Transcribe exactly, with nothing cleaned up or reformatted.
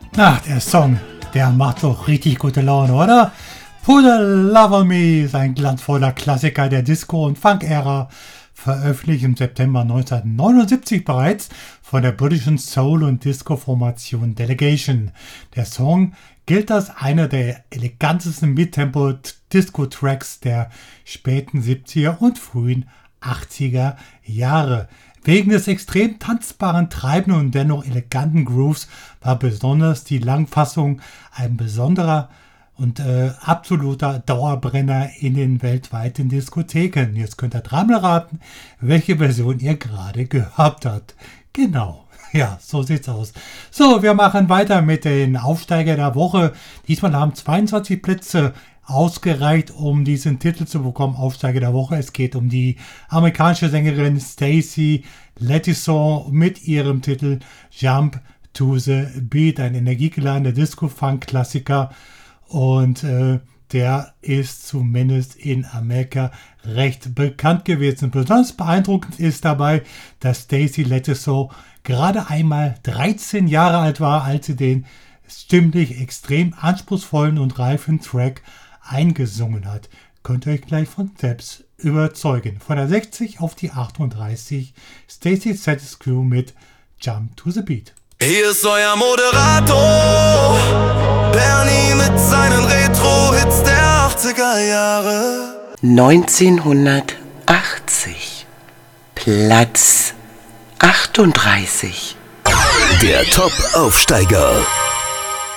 Ach, der Song, der macht doch richtig gute Laune, oder? Put a Love on Me ist ein glanzvoller Klassiker der Disco- und Funk-Ära, veröffentlicht im September neunzehnhundertneunundsiebzig bereits von der britischen Soul- und Disco-Formation Delegation. Der Song gilt als einer der elegantesten Midtempo-Disco-Tracks der späten siebziger und frühen achtziger Jahre. Wegen des extrem tanzbaren, treibenden und dennoch eleganten Grooves war besonders die Langfassung ein besonderer und äh, absoluter Dauerbrenner in den weltweiten Diskotheken. Jetzt könnt ihr dreimal raten, welche Version ihr gerade gehört habt. Genau, ja, so sieht's aus. So, wir machen weiter mit den Aufsteiger der Woche. Diesmal haben zweiundzwanzig Plätze ausgereicht, um diesen Titel zu bekommen, Aufsteiger der Woche. Es geht um die amerikanische Sängerin Stacey Lettison mit ihrem Titel Jump to the Beat, ein energiegeladener Disco-Funk-Klassiker. Und äh, der ist zumindest in Amerika recht bekannt gewesen. Besonders beeindruckend ist dabei, dass Stacey Lettison gerade einmal dreizehn Jahre alt war, als sie den stimmlich extrem anspruchsvollen und reifen Track eingesungen hat. Könnt ihr euch gleich von selbst überzeugen. Von der sechzig auf die achtunddreißig, Stacey Status Quo mit Jump to the Beat. Hier ist euer Moderator, Bernie mit seinen Retro-Hits der achtziger Jahre. neunzehnhundertachtzig, Platz achtunddreißig. Der Top-Aufsteiger.